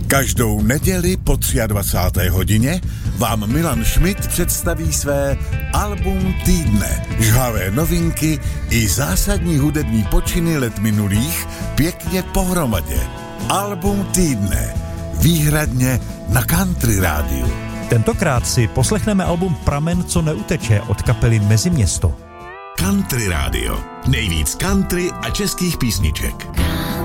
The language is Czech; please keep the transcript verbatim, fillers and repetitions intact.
Každou neděli po dvacáté třetí hodině vám Milan Schmidt představí své album týdne. Žhavé novinky i zásadní hudební počiny let minulých pěkně pohromadě. Album týdne. Výhradně na Country rádiu. Tentokrát si poslechneme album Pramen, co neuteče od kapely Meziměsto. Country rádio. Nejvíc country a českých písniček.